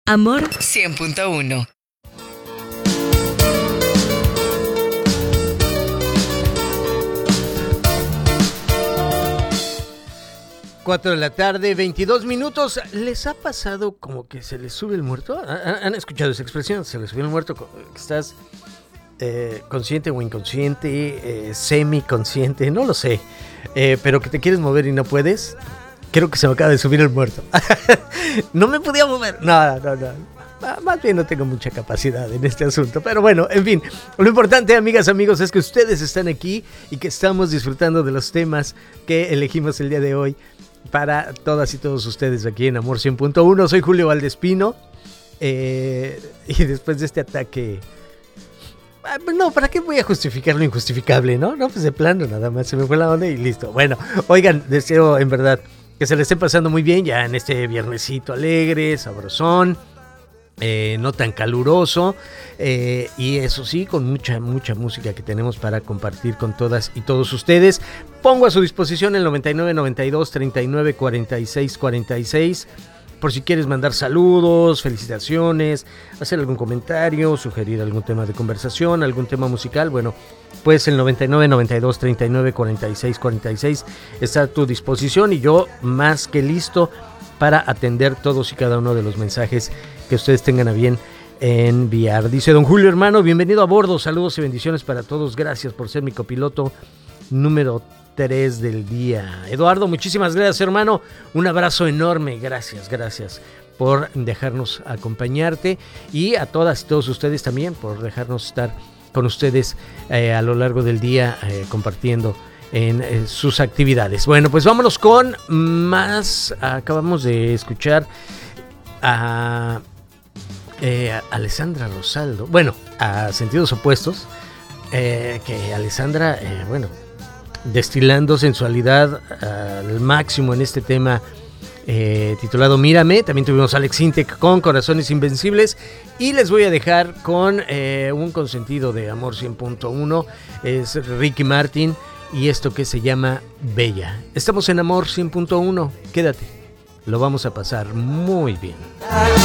Amor 100.1. Cuatro de la tarde, 22 minutos. ¿Les ha pasado como que se les sube el muerto? ¿Han escuchado esa expresión? Se les sube el muerto. Estás consciente o inconsciente, semiconsciente, no lo sé. Pero que te quieres mover y no puedes. Creo que se me acaba de subir el muerto. No me podía mover. No. Más bien no tengo mucha capacidad en este asunto. Pero bueno, en fin. Lo importante, amigas, amigos, es que ustedes están aquí y que estamos disfrutando de los temas que elegimos el día de hoy para todas y todos ustedes aquí en Amor 100.1. Soy Julio Valdespino. Y después de este ataque... No, ¿para qué voy a justificar lo injustificable, no? No, pues de plano, nada más se me fue la onda y listo. Bueno, oigan, deseo en verdad que se le esté pasando muy bien ya en este viernesito alegre, sabrosón, no tan caluroso, y eso sí, con mucha música que tenemos para compartir con todas y todos ustedes. Pongo a su disposición el 99 92 39 46 46 por si quieres mandar saludos, felicitaciones, hacer algún comentario, sugerir algún tema de conversación, algún tema musical. Bueno, pues el 99 92 39 46 46 está a tu disposición y yo más que listo para atender todos y cada uno de los mensajes que ustedes tengan a bien enviar. Dice don Julio, hermano, bienvenido a bordo, saludos y bendiciones para todos, gracias por ser mi copiloto número 3 del día. Eduardo, muchísimas gracias, hermano, un abrazo enorme, gracias por dejarnos acompañarte y a todas y todos ustedes también por dejarnos estar con ustedes a lo largo del día compartiendo en sus actividades. Bueno, pues vámonos con más. Acabamos de escuchar a Alessandra Rosaldo, bueno, a Sentidos Opuestos, que Alessandra, destilando sensualidad al máximo en este tema titulado Mírame. También tuvimos a Alex Intec con Corazones Invencibles y les voy a dejar con un consentido de Amor 100.1, es Ricky Martin y esto que se llama Bella. Estamos en Amor 100.1, quédate, lo vamos a pasar muy bien.